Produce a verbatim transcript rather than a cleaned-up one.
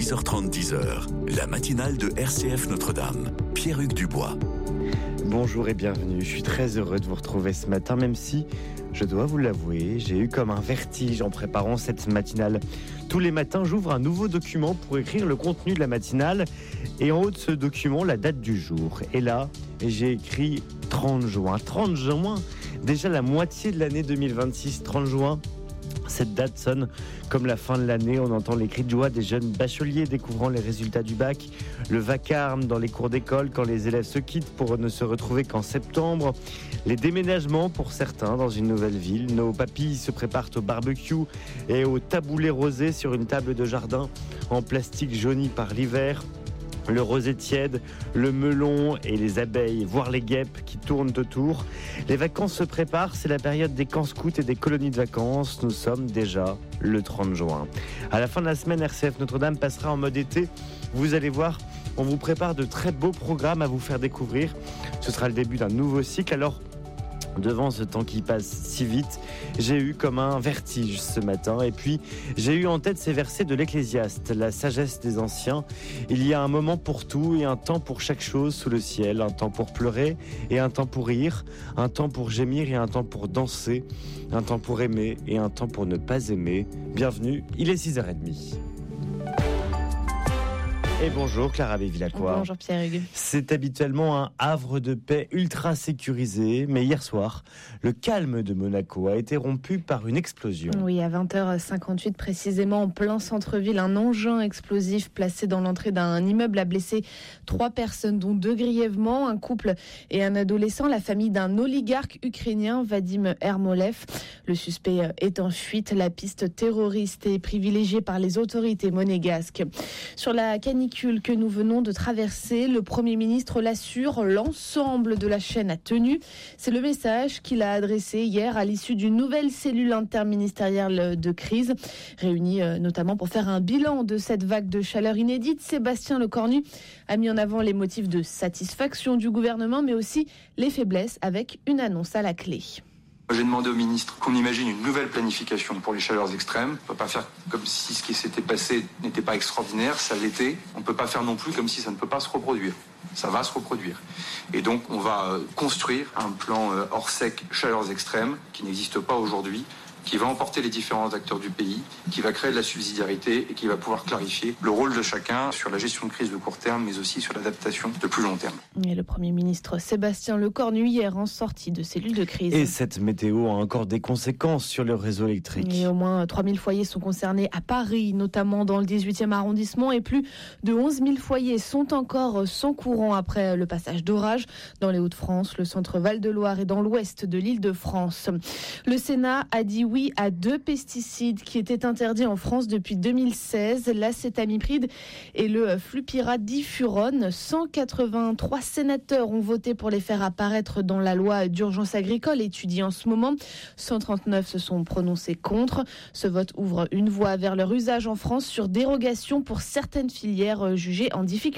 six heures trente, dix heures, la matinale de R C F Notre-Dame. Pierre-Hugues Dubois. Bonjour et bienvenue. Je suis très heureux de vous retrouver ce matin, même si, je dois vous l'avouer, j'ai eu comme un vertige en préparant cette matinale. Tous les matins, j'ouvre un nouveau document pour écrire le contenu de la matinale et en haut de ce document, la date du jour. Et là, j'ai écrit trente juin. trente juin, déjà la moitié de l'année deux mille vingt-six, trente juin. Cette date sonne comme la fin de l'année. On entend les cris de joie des jeunes bacheliers découvrant les résultats du bac, le vacarme dans les cours d'école quand les élèves se quittent pour ne se retrouver qu'en septembre, les déménagements pour certains dans une nouvelle ville. Nos papilles se préparent au barbecue et au taboulé rosé sur une table de jardin en plastique jauni par l'hiver. Le rosé tiède, le melon et les abeilles, voire les guêpes qui tournent autour. Les vacances se préparent, c'est la période des camps scouts et des colonies de vacances. Nous sommes déjà le trente juin. À la fin de la semaine, R C F Notre-Dame passera en mode été. Vous allez voir, on vous prépare de très beaux programmes à vous faire découvrir. Ce sera le début d'un nouveau cycle. Alors, devant ce temps qui passe si vite, j'ai eu comme un vertige ce matin. Et puis, j'ai eu en tête ces versets de l'Ecclésiaste, la sagesse des anciens. Il y a un moment pour tout et un temps pour chaque chose sous le ciel. Un temps pour pleurer et un temps pour rire. Un temps pour gémir et un temps pour danser. Un temps pour aimer et un temps pour ne pas aimer. Bienvenue, il est six heures trente. Et bonjour Clara Bévilacqua. Bonjour Pierre-Hugues. C'est habituellement un havre de paix ultra sécurisé, mais hier soir, le calme de Monaco a été rompu par une explosion. Oui, à vingt heures cinquante-huit précisément, en plein centre-ville, un engin explosif placé dans l'entrée d'un immeuble a blessé trois personnes, dont deux grièvement, un couple et un adolescent, la famille d'un oligarque ukrainien, Vadim Ermolev. Le suspect est en fuite. La piste terroriste est privilégiée par les autorités monégasques. Sur la canicule que nous venons de traverser, le Premier ministre l'assure, l'ensemble de la chaîne a tenu. C'est le message qu'il a adressé hier à l'issue d'une nouvelle cellule interministérielle de crise, réunie notamment pour faire un bilan de cette vague de chaleur inédite. Sébastien Lecornu a mis en avant les motifs de satisfaction du gouvernement, mais aussi les faiblesses, avec une annonce à la clé. J'ai demandé au ministre qu'on imagine une nouvelle planification pour les chaleurs extrêmes. On ne peut pas faire comme si ce qui s'était passé n'était pas extraordinaire, ça l'était. On ne peut pas faire non plus comme si ça ne peut pas se reproduire. Ça va se reproduire. Et donc on va construire un plan hors sec chaleurs extrêmes qui n'existe pas aujourd'hui, qui va emporter les différents acteurs du pays, qui va créer de la subsidiarité et qui va pouvoir clarifier le rôle de chacun sur la gestion de crise de court terme, mais aussi sur l'adaptation de plus long terme. Et le Premier ministre Sébastien Lecornu hier en sortie de cellule de crise. Et cette météo a encore des conséquences sur le réseau électrique. Et au moins trois mille foyers sont concernés à Paris, notamment dans le dix-huitième arrondissement, et plus de onze mille foyers sont encore sans courant après le passage d'orage dans les Hauts-de-France, le centre Val-de-Loire et dans l'ouest de l'Île-de-France. Le Sénat a dit oui à deux pesticides qui étaient interdits en France depuis deux mille seize, l'acétamipride et le flupyradifurone. cent quatre-vingt-trois sénateurs ont voté pour les faire apparaître dans la loi d'urgence agricole étudiée en ce moment. cent trente-neuf se sont prononcés contre. Ce vote ouvre une voie vers leur usage en France sur dérogation pour certaines filières jugées en difficulté.